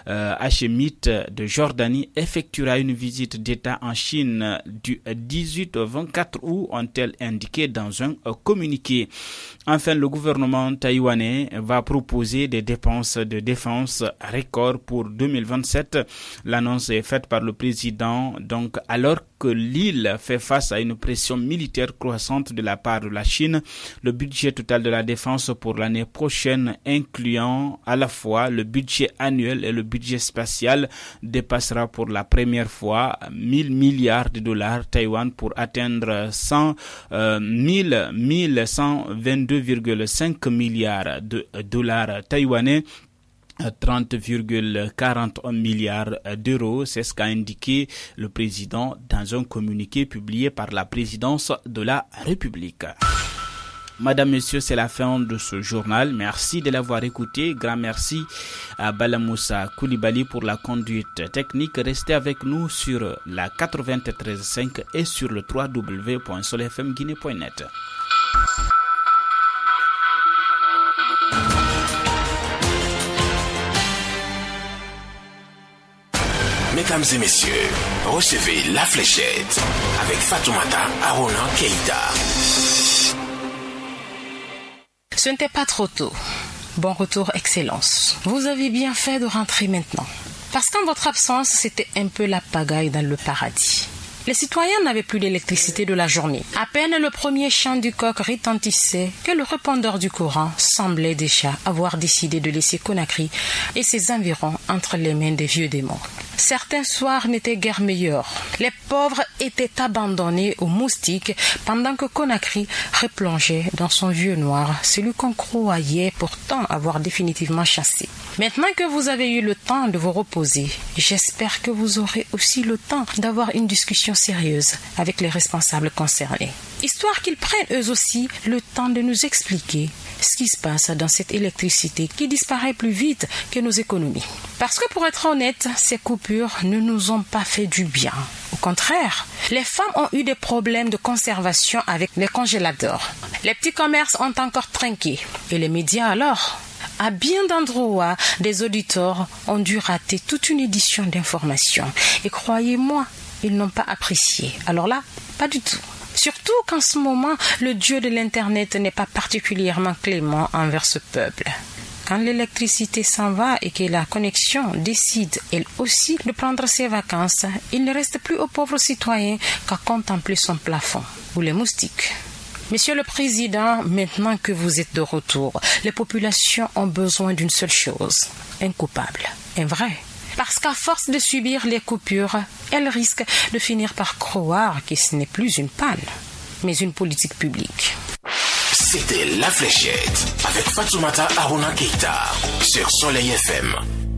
hachémite de Jordanie effectuera une visite d'État en Chine du 18 au 24 août, ont-elles indiqué dans un communiqué. Enfin, le gouvernement taïwanais va proposer des dépenses de défense records pour 2027. L'annonce est faite par le président, donc alors que l'île fait face à une pression militaire croissante de la part de la Chine. Le budget total de la défense pour l'année prochaine, incluant à la fois le budget annuel et le budget spatial, dépassera pour la première fois 1000 milliards de dollars Taïwan pour atteindre 1122,5 milliards de dollars taïwanais. 30,41 milliards d'euros, c'est ce qu'a indiqué le président dans un communiqué publié par la présidence de la République. Madame, Monsieur, c'est la fin de ce journal. Merci de l'avoir écouté. Grand merci à Balamoussa Koulibaly pour la conduite technique. Restez avec nous sur la 93.5 et sur le www.solfmguinée.net. Mesdames et messieurs, recevez La Fléchette avec Fatoumata Arona Keïta. Ce n'était pas trop tôt. Bon retour, Excellence. Vous avez bien fait de rentrer maintenant. Parce qu'en votre absence, c'était un peu la pagaille dans le paradis. Les citoyens n'avaient plus d'électricité de la journée. À peine le premier chant du coq retentissait que le répondeur du courant semblait déjà avoir décidé de laisser Conakry et ses environs entre les mains des vieux démons. Certains soirs n'étaient guère meilleurs. Les pauvres étaient abandonnés aux moustiques pendant que Conakry replongeait dans son vieux noir, celui qu'on croyait pourtant avoir définitivement chassé. Maintenant que vous avez eu le temps de vous reposer, j'espère que vous aurez aussi le temps d'avoir une discussion sérieuse avec les responsables concernés, histoire qu'ils prennent eux aussi le temps de nous expliquer ce qui se passe dans cette électricité qui disparaît plus vite que nos économies. Parce que pour être honnête, ces coupures ne nous ont pas fait du bien. Au contraire, les femmes ont eu des problèmes de conservation avec les congélateurs. Les petits commerces ont encore trinqué. Et les médias alors ? À bien d'endroits, des auditeurs ont dû rater toute une édition d'informations. Et croyez-moi, ils n'ont pas apprécié. Alors là, pas du tout. Surtout qu'en ce moment, le dieu de l'Internet n'est pas particulièrement clément envers ce peuple. Quand l'électricité s'en va et que la connexion décide, elle aussi, de prendre ses vacances, il ne reste plus aux pauvres citoyens qu'à contempler son plafond ou les moustiques. Monsieur le Président, maintenant que vous êtes de retour, les populations ont besoin d'une seule chose, un coupable, un vrai. Parce qu'à force de subir les coupures, elles risquent de finir par croire que ce n'est plus une panne, mais une politique publique. C'était La Fléchette avec Fatoumata Arona Keïta sur Soleil FM.